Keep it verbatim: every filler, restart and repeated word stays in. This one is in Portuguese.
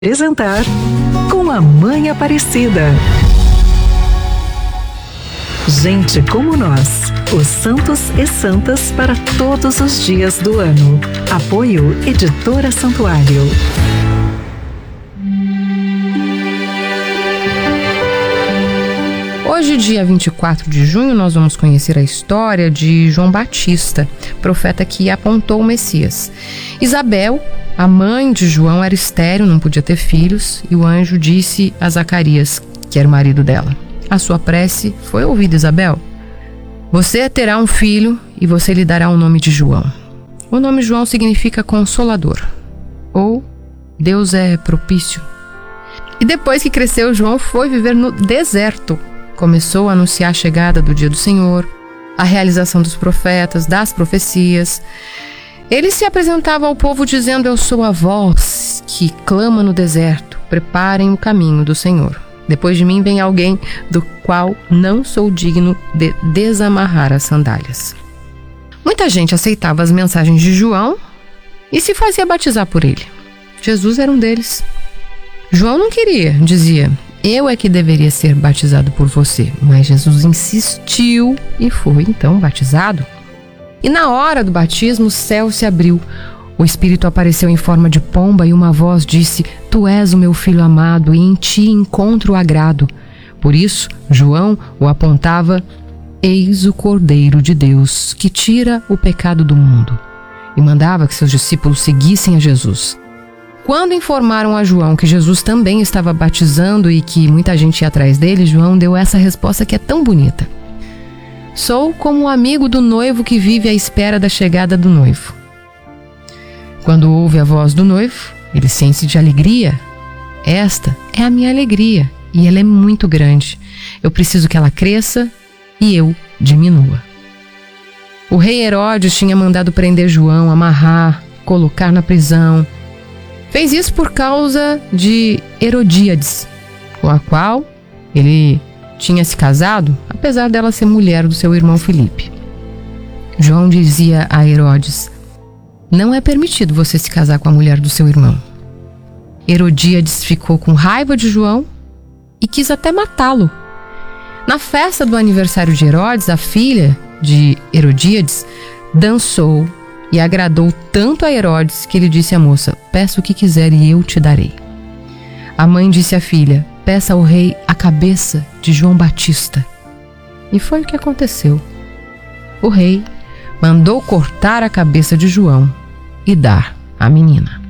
Apresentar Com a Mãe Aparecida. Gente como nós, os santos e santas para todos os dias do ano. Apoio Editora Santuário. Hoje, dia vinte e quatro de junho, nós vamos conhecer a história de João Batista, profeta que apontou o Messias. Isabel, a mãe de João, era estéril, não podia ter filhos, e o anjo disse a Zacarias, que era o marido dela: a sua prece foi ouvida, Isabel. Você terá um filho e você lhe dará o nome de João. O nome João significa consolador, ou Deus é propício. E depois que cresceu, João foi viver no deserto. Começou a anunciar a chegada do dia do Senhor, a realização dos profetas, das profecias. Ele se apresentava ao povo dizendo: eu sou a voz que clama no deserto, preparem o caminho do Senhor. Depois de mim vem alguém do qual não sou digno de desamarrar as sandálias. Muita gente aceitava as mensagens de João e se fazia batizar por ele. Jesus era um deles. João não queria, dizia: eu é que deveria ser batizado por você. Mas Jesus insistiu e foi então batizado. E na hora do batismo o céu se abriu. O Espírito apareceu em forma de pomba e uma voz disse: tu és o meu filho amado e em ti encontro agrado. Por isso João o apontava: eis o Cordeiro de Deus que tira o pecado do mundo. E mandava que seus discípulos seguissem a Jesus. Quando informaram a João que Jesus também estava batizando e que muita gente ia atrás dele, João deu essa resposta que é tão bonita: sou como o amigo do noivo que vive à espera da chegada do noivo. Quando ouve a voz do noivo, ele sente de alegria. Esta é a minha alegria e ela é muito grande. Eu preciso que ela cresça e eu diminua. O rei Herodes tinha mandado prender João, amarrar, colocar na prisão. Fez isso por causa de Herodíades, com a qual ele tinha se casado, apesar dela ser mulher do seu irmão Filipe. João dizia a Herodes: não é permitido você se casar com a mulher do seu irmão. Herodíades ficou com raiva de João e quis até matá-lo. Na festa do aniversário de Herodes, a filha de Herodíades dançou e agradou tanto a Herodes que ele disse à moça: peça o que quiser e eu te darei. A mãe disse à filha: peça ao rei a cabeça de João Batista. E foi o que aconteceu. O rei mandou cortar a cabeça de João e dar à menina.